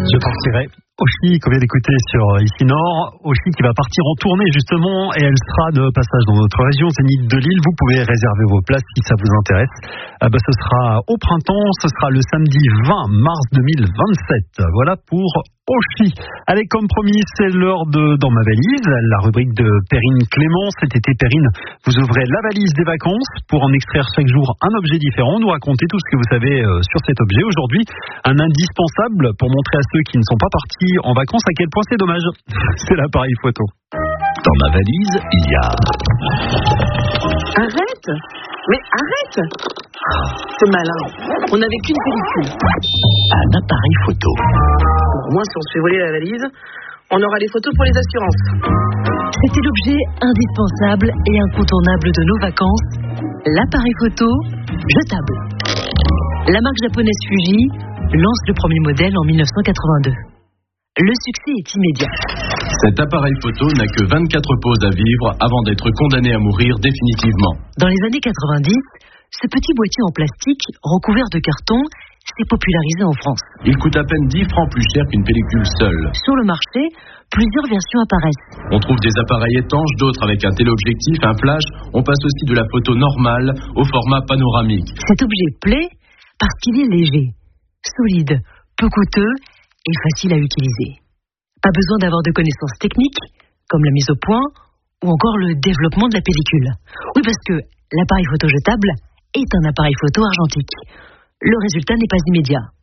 Je partirai. Oshi, qu'on vient d'écouter sur Ici Nord. Oshi qui va partir en tournée justement et elle sera de passage dans notre région, Zénith de Lille. Vous pouvez réserver vos places si ça vous intéresse. Ce sera au printemps, ce sera le samedi 20 mars 2027. Voilà pour Oshi. Allez, comme promis, c'est l'heure de Dans ma valise, la rubrique de Perrine Clément. Cet été, Perrine, vous ouvrez la valise des vacances pour en extraire chaque jour un objet différent, nous raconter tout ce que vous savez sur cet objet. Aujourd'hui, un indispensable pour montrer à ceux qui ne sont pas partis en vacances à quel point c'est dommage. C'est l'appareil photo. Dans ma valise, il y a... Arrête! Mais arrête! C'est malin. On n'avait qu'une pellicule. Un appareil photo. Au moins, si on se fait voler la valise, on aura les photos pour les assurances. C'était l'objet indispensable et incontournable de nos vacances, l'appareil photo jetable. La marque japonaise Fuji lance le premier modèle en 1982. Le succès est immédiat. Cet appareil photo n'a que 24 pauses à vivre avant d'être condamné à mourir définitivement. Dans les années 90, ce petit boîtier en plastique recouvert de carton s'est popularisé en France. Il coûte à peine 10 francs plus cher qu'une pellicule seule. Sur le marché, plusieurs versions apparaissent. On trouve des appareils étanches, d'autres avec un téléobjectif, un flash. On passe aussi de la photo normale au format panoramique. Cet objet plaît parce qu'il est léger, solide, peu coûteux et facile à utiliser. Pas besoin d'avoir de connaissances techniques, comme la mise au point ou encore le développement de la pellicule. Oui, parce que l'appareil photo jetable est un appareil photo argentique. Le résultat n'est pas immédiat.